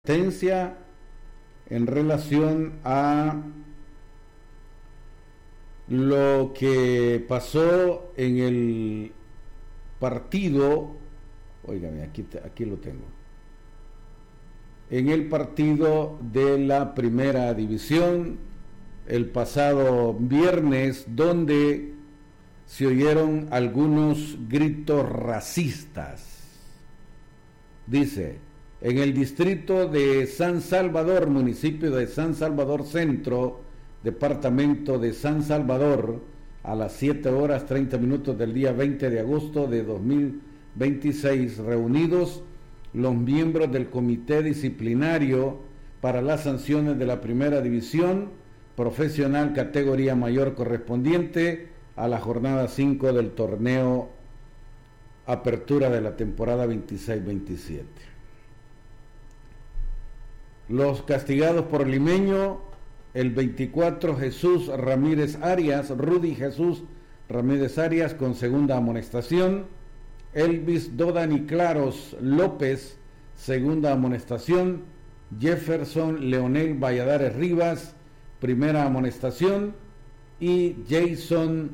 Sentencia en relación a lo que pasó en el partido, óigame, aquí lo tengo, en el partido de la Primera División el pasado viernes, donde se oyeron algunos gritos racistas. Dice: en el distrito de San Salvador, municipio de San Salvador Centro, departamento de San Salvador, a las 7:30 del día 20 de agosto de 2026, reunidos los miembros del Comité Disciplinario para las sanciones de la Primera División Profesional categoría mayor correspondiente a la jornada 5 del torneo Apertura de la temporada 26-27. Los castigados por limeño: el 24 Jesús Ramírez Arias, Rudy Jesús Ramírez Arias con segunda amonestación; Elvis Dodani Claros López, segunda amonestación; Jefferson Leonel Valladares Rivas, primera amonestación; y Jason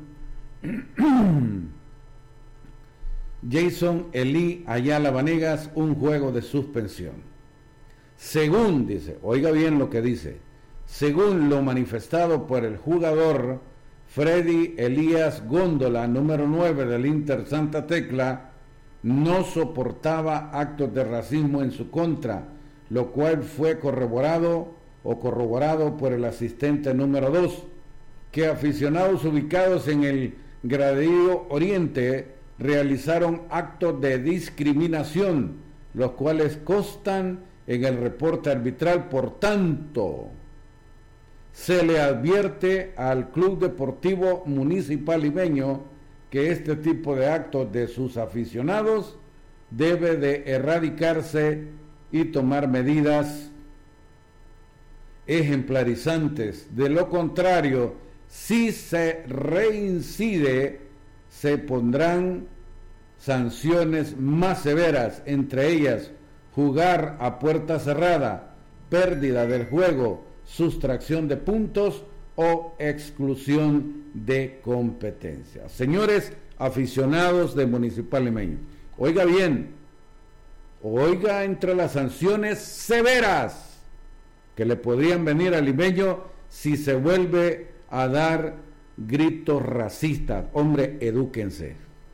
Elí Ayala Vanegas, un juego de suspensión. Según dice, oiga bien lo que dice, según lo manifestado por el jugador Freddy Elías Góndola, número 9 del Inter Santa Tecla, no soportaba actos de racismo en su contra, lo cual fue corroborado por el asistente número 2, que aficionados ubicados en el graderío Oriente realizaron actos de discriminación, los cuales constan en el reporte arbitral. Por tanto, se le advierte al Club Deportivo Municipal Limeño que este tipo de actos de sus aficionados debe de erradicarse y tomar medidas ejemplarizantes. De lo contrario, si se reincide, se pondrán sanciones más severas, entre ellas jugar a puerta cerrada, pérdida del juego, sustracción de puntos o exclusión de competencia. Señores aficionados de Municipal Limeño, oiga bien, oiga entre las sanciones severas que le podrían venir al limeño si se vuelve a dar gritos racistas. Hombre, edúquense.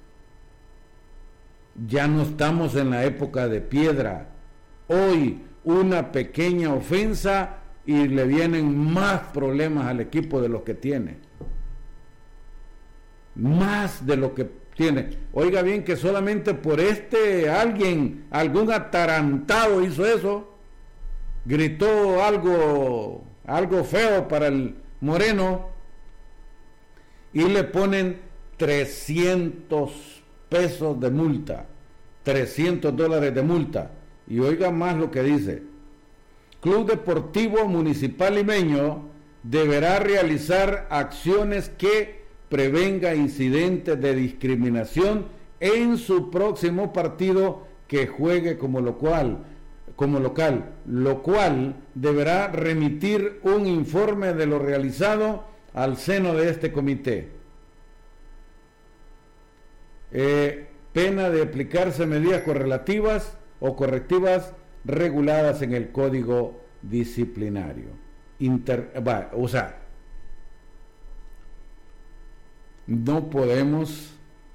Ya no estamos en la época de piedra. Hoy una pequeña ofensa y le vienen más problemas al equipo de los que tiene. Más de lo que tiene. Oiga bien que solamente por algún atarantado hizo eso, gritó algo feo para el moreno y le ponen 300 pesos de multa, $300 de multa. Y oiga más lo que dice: Club Deportivo Municipal Limeño deberá realizar acciones que prevenga incidentes de discriminación en su próximo partido que juegue como local, lo cual deberá remitir un informe de lo realizado al seno de este comité. Pena de aplicarse medidas correlativas o correctivas reguladas en el Código Disciplinario. No podemos,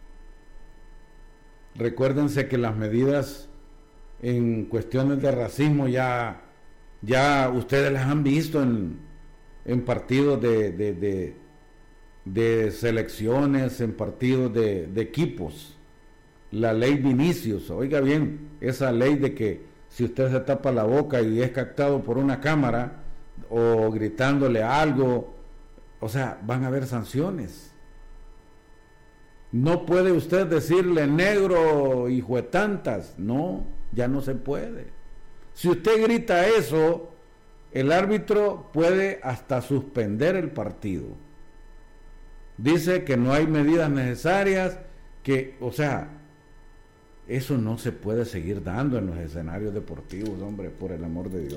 recuérdense que las medidas en cuestiones de racismo ya ustedes las han visto en partidos de selecciones, en partidos de equipos. La ley Vinicius, oiga bien, esa ley de que si usted se tapa la boca y es captado por una cámara o gritándole algo, van a haber sanciones. No puede usted decirle negro, hijo de tantas, no, ya no se puede. Si usted grita eso, el árbitro puede hasta suspender el partido. Dice que no hay medidas necesarias, Eso no se puede seguir dando en los escenarios deportivos, hombre, por el amor de Dios.